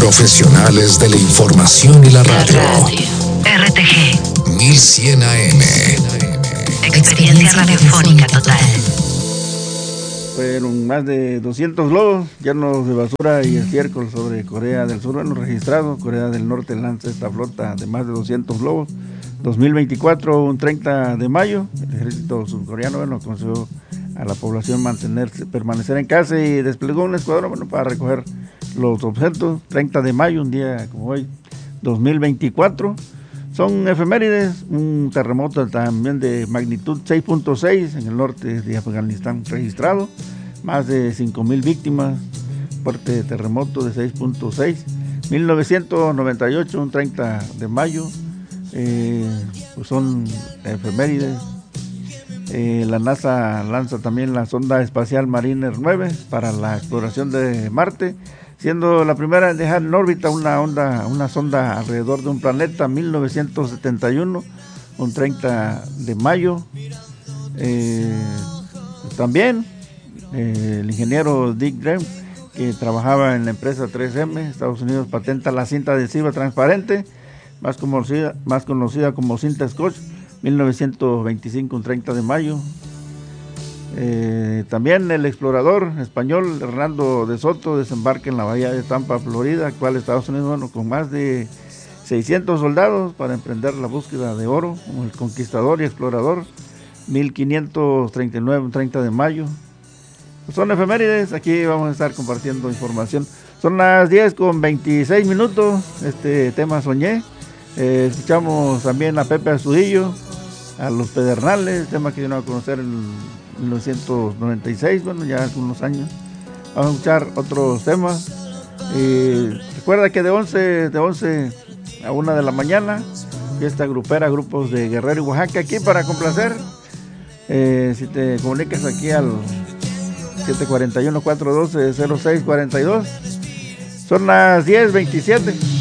Profesionales de la información y la radio. RTG 1100 AM. Experiencia radiofónica total. Fueron más de 200 globos llenos de basura y estiércol sobre Corea del Sur. Bueno, registrado, Corea del Norte lanza esta flota de más de 200 globos. 2024, un 30 de mayo, el ejército surcoreano consiguió a la población permanecer en casa y desplegó un escuadrón para recoger los objetos. 30 de mayo, un día como hoy, 2024. Son efemérides, un terremoto también de magnitud 6.6 en el norte de Afganistán registrado, más de 5,000 víctimas, fuerte terremoto de 6.6. 1998, un 30 de mayo, pues son efemérides. La NASA lanza también la sonda espacial Mariner 9 para la exploración de Marte, siendo la primera en dejar en órbita una sonda alrededor de un planeta. 1971, un 30 de mayo. También el ingeniero Dick Graham, que trabajaba en la empresa 3M, Estados Unidos, patenta la cinta adhesiva transparente, más conocida como cinta Scotch. 1925, un 30 de mayo. También el explorador español Hernando de Soto desembarca en la bahía de Tampa, Florida, actual Estados Unidos, con más de 600 soldados para emprender la búsqueda de oro, como el conquistador y explorador. 1539, un 30 de mayo. Son efemérides, aquí vamos a estar compartiendo información. Son las 10:26. Este tema soñé. Escuchamos también a Pepe Astudillo, a Los Pedernales, tema que yo no voy a conocer en 1996, ya hace unos años. Vamos a escuchar otros temas. Recuerda que de 11 a 1 de la mañana, fiesta grupera, grupos de Guerrero y Oaxaca, aquí para complacer. Si te comunicas aquí al 741-412-0642. Son las 10:27.